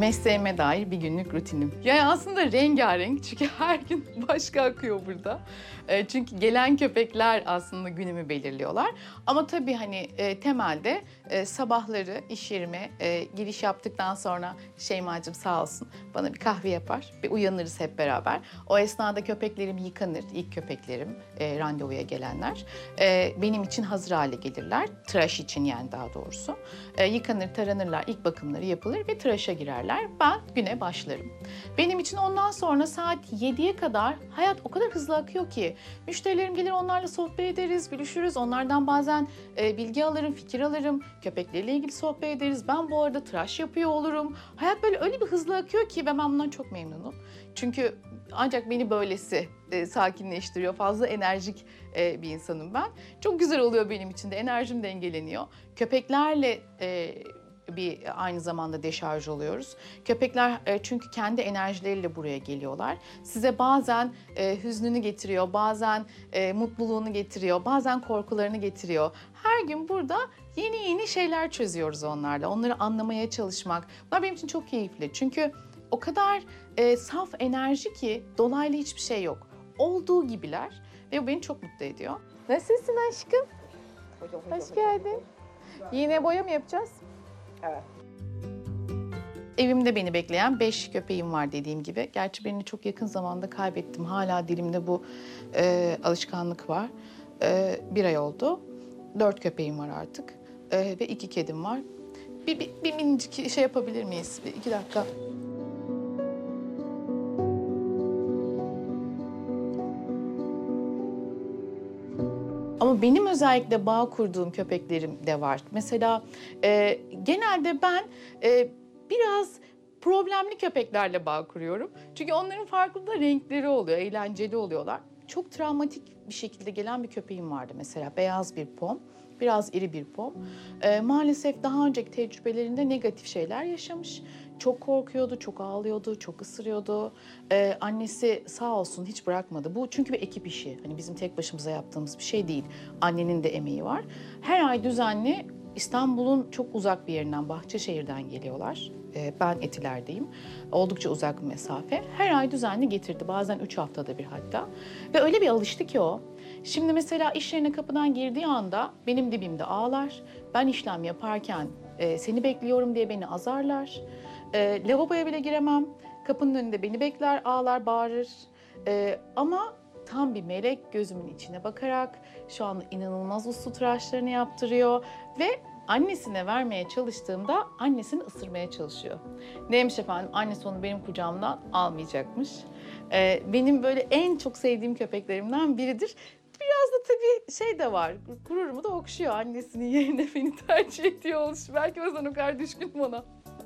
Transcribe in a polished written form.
Mesleğime dair bir günlük rutinim. Yani aslında rengarenk çünkü her gün başka akıyor burada. Çünkü gelen köpekler aslında günümü belirliyorlar. Ama tabii hani temelde sabahları iş yerime giriş yaptıktan sonra Şeymacığım sağ olsun bana bir kahve yapar. Bir uyanırız hep beraber. O esnada köpeklerim yıkanır. İlk köpeklerim randevuya gelenler. Benim için hazır hale gelirler. Tıraş için yani daha doğrusu. Yıkanır, taranırlar, ilk bakımları yapılır ve tıraşa girerler. Ben güne başlarım. Benim için ondan sonra saat 7'ye kadar hayat o kadar hızlı akıyor ki müşterilerim gelir, onlarla sohbet ederiz, gülüşürüz. Onlardan bazen bilgi alırım, fikir alırım. Köpekleriyle ilgili sohbet ederiz. Ben bu arada tıraş yapıyor olurum. Hayat böyle öyle bir hızlı akıyor ki ben bundan çok memnunum. Çünkü ancak beni böylesi sakinleştiriyor. Fazla enerjik bir insanım ben. Çok güzel oluyor benim için de. Enerjim dengeleniyor. Köpeklerle aynı zamanda deşarj oluyoruz. Köpekler çünkü kendi enerjileriyle buraya geliyorlar. Size bazen hüznünü getiriyor, bazen mutluluğunu getiriyor, bazen korkularını getiriyor. Her gün burada yeni şeyler çözüyoruz onlarla. Onları anlamaya çalışmak. Bunlar benim için çok keyifli. Çünkü o kadar saf enerji ki dolaylı hiçbir şey yok. Olduğu gibiler ve bu beni çok mutlu ediyor. Nasılsın aşkım? Hoş geldin. Yine boya mı yapacağız? Evet. Evimde beni bekleyen 5 köpeğim var dediğim gibi. Gerçi birini çok yakın zamanda kaybettim. Hala dilimde bu alışkanlık var. 1 ay oldu. 4 köpeğim var artık. Ve 2 kedim var. Bir minicik şey yapabilir miyiz? 2 dakika. Ama benim özellikle bağ kurduğum köpeklerim de var. Mesela genelde ben biraz problemli köpeklerle bağ kuruyorum. Çünkü onların farklı da renkleri oluyor, eğlenceli oluyorlar. Çok travmatik bir şekilde gelen bir köpeğim vardı mesela. Beyaz bir pom, biraz iri bir pom. Maalesef daha önceki tecrübelerinde negatif şeyler yaşamış. Çok korkuyordu, çok ağlıyordu, çok ısırıyordu. Annesi sağ olsun hiç bırakmadı. Bu çünkü bir ekip işi. Hani bizim tek başımıza yaptığımız bir şey değil. Annenin de emeği var. Her ay düzenli İstanbul'un çok uzak bir yerinden, Bahçeşehir'den geliyorlar. Ben Etiler'deyim. Oldukça uzak bir mesafe. Her ay düzenli getirdi. Bazen 3 haftada bir hatta. Ve öyle bir alıştı ki o. Şimdi mesela iş yerine kapıdan girdiği anda benim dibimde ağlar. Ben işlem yaparken seni bekliyorum diye beni azarlar. Lavaboya bile giremem. Kapının önünde beni bekler, ağlar, bağırır. Ama tam bir melek, gözümün içine bakarak şu anda inanılmaz uslu tıraşlarını yaptırıyor ve annesine vermeye çalıştığımda annesini ısırmaya çalışıyor. Neymiş efendim? Annesi onu benim kucağımdan almayacakmış. Benim böyle en çok sevdiğim köpeklerimden biridir. Biraz da tabii şey de var, gururumu da okşuyor annesinin yerine beni tercih ediyor oluşu. Belki o yüzden o kadar düşkünüm ona.